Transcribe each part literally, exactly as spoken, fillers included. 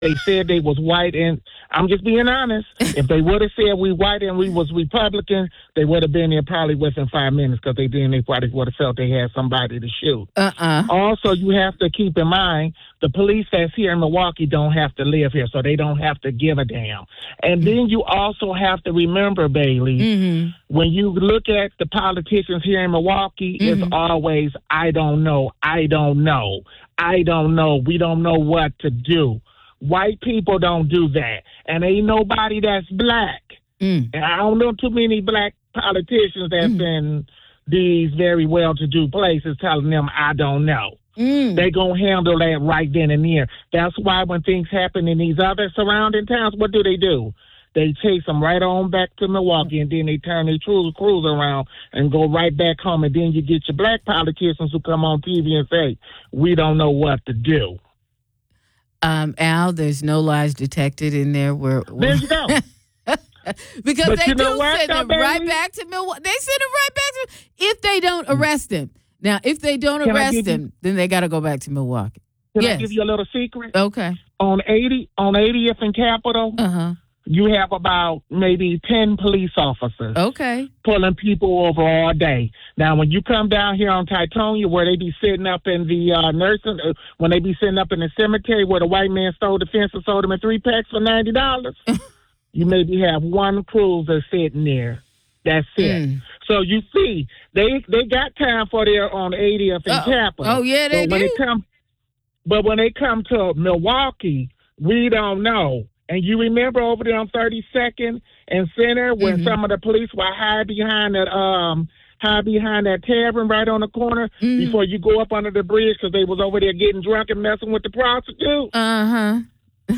They said they was white, and I'm just being honest. If they would have said we white and we was Republican, they would have been there probably within five minutes because they then they probably would have felt they had somebody to shoot. Uh-uh. Also, you have to keep in mind the police that's here in Milwaukee don't have to live here, so they don't have to give a damn. And then you also have to remember, Bailey, mm-hmm. when you look at the politicians here in Milwaukee, mm-hmm. it's always, I don't know, I don't know, I don't know, we don't know what to do. White people don't do that. And ain't nobody that's black. Mm. And I don't know too many black politicians that's mm. in these very well-to-do places telling them, I don't know. Mm. They going to handle that right then and there. That's why when things happen in these other surrounding towns, what do they do? They chase them right on back to Milwaukee, and then they turn their cruise, cruise around and go right back home. And then you get your black politicians who come on T V and say, we don't know what to do. Um, Al, there's no lies detected in there. Where, where there you go. Because but they you do know what, send him right back to Milwaukee. They send him right back to if they don't arrest him. Now, if they don't Can arrest him, you, then they got to go back to Milwaukee. Can yes. I give you a little secret? Okay. On eighty on eightieth and Capitol, uh-huh. you have about maybe ten police officers. Okay. Pulling people over all day. Now, when you come down here on Titonia, where they be sitting up in the uh, nursing, uh, when they be sitting up in the cemetery where the white man stole the fence and sold them in three packs for ninety dollars, you maybe have one cruiser sitting there. That's it. Mm. So you see, they they got time for their on eightieth and oh. Capitol. Oh, yeah, they but when do. They come, but when they come to Milwaukee, we don't know. And you remember over there on thirty-second and Center when mm-hmm. some of the police were hide behind that um hide behind that tavern right on the corner mm-hmm. before you go up under the bridge because they was over there getting drunk and messing with the prostitute. Uh huh.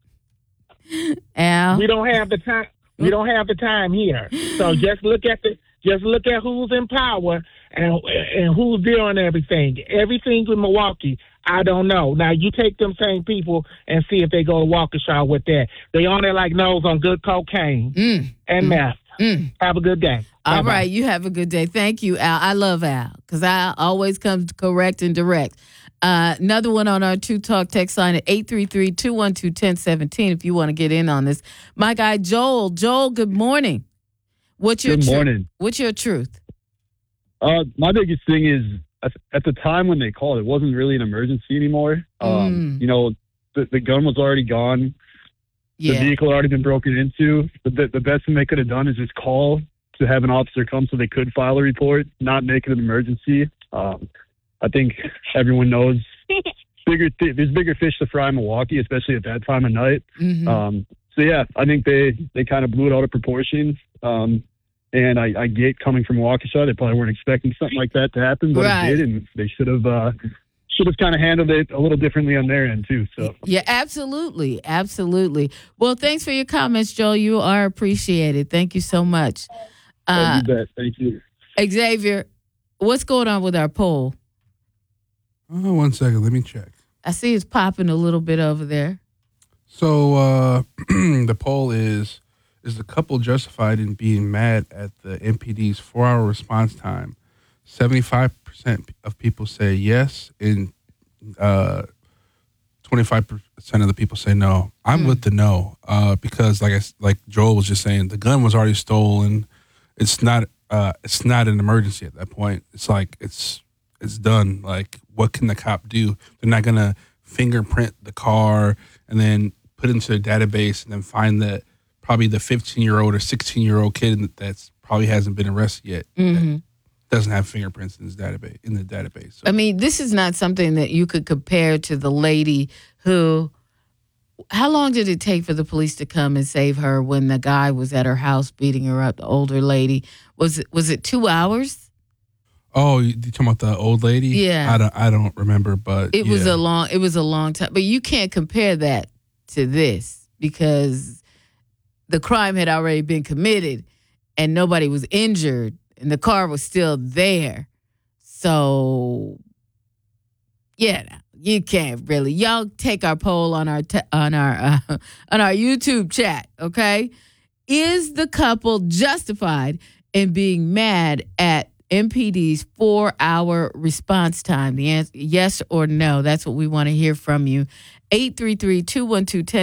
Al, we don't have the time. We don't have the time here. So just look at the just look at who's in power and and who's doing everything. Everything in Milwaukee. I don't know. Now, you take them same people and see if they go to Waukesha with that. They on there like nose on good cocaine mm. and mm. meth. Mm. Have a good day. All Bye-bye. right. You have a good day. Thank you, Al. I love Al because Al always comes correct and direct. Uh, another one on our True Talk text line at eight three three, two one two, one zero one seven if you want to get in on this. My guy, Joel. Joel, good morning. What's your Good tru- morning. What's your truth? Uh, my biggest thing is, at the time when they called, it wasn't really an emergency anymore. Um, mm. You know, the, the gun was already gone. Yeah. The vehicle had already been broken into. The, the best thing they could have done is just call to have an officer come so they could file a report, not make it an emergency. Um, I think everyone knows bigger th- there's bigger fish to fry in Milwaukee, especially at that time of night. Mm-hmm. Um, so, yeah, I think they, they kind of blew it out of proportion. Um And I, I get coming from Waukesha, they probably weren't expecting something like that to happen, but right. it did, and they should have uh, should have kind of handled it a little differently on their end too. So yeah, absolutely, absolutely. Well, thanks for your comments, Joel. You are appreciated. Thank you so much. Uh, you bet. Thank you, Xavier. What's going on with our poll? Oh, one second, let me check. I see it's popping a little bit over there. So uh, the poll is. Is the couple justified in being mad at the M P D's four-hour response time? seventy-five percent of people say yes, and uh, twenty-five percent of the people say no. I'm mm. with the no uh, because, like I, like Joel was just saying, the gun was already stolen. It's not. Uh, it's not an emergency at that point. It's like it's it's done. Like, what can the cop do? They're not gonna fingerprint the car and then put it into their database and then find that. Probably the fifteen-year-old or sixteen-year-old kid that's probably hasn't been arrested yet. Mm-hmm. Doesn't have fingerprints in his database. In the database. So. I mean, this is not something that you could compare to the lady who. How long did it take for the police to come and save her when the guy was at her house beating her up? The older lady was it? Was it two hours? Oh, you talking about the old lady? Yeah, I don't. I don't remember, but it yeah. was a long. It was a long time, but you can't compare that to this because. The crime had already been committed and nobody was injured and the car was still there. So, yeah, you can't really. Y'all take our poll on our te- on our uh, on our YouTube chat, okay? Is the couple justified in being mad at M P D's four-hour response time? The answer, yes or no. That's what we want to hear from you. eight three three, two one two, one zero